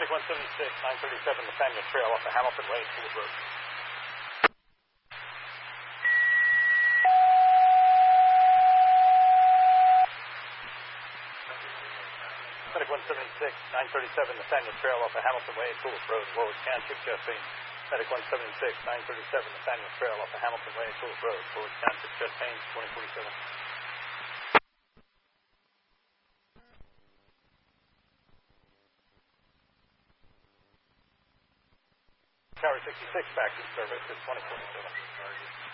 Medic 176, 937 Nathaniel Trail off the Hamilton Way, Tulip Road. Medic 176, 937 Nathaniel Trail off the Hamilton Way, Tulip Road, Warwick Township, chest pain. Medic 176, 937 Nathaniel Trail off the Hamilton Way, Tulip Road, Warwick Township, chest pain, 2047. Tower 66, back in service at 2047.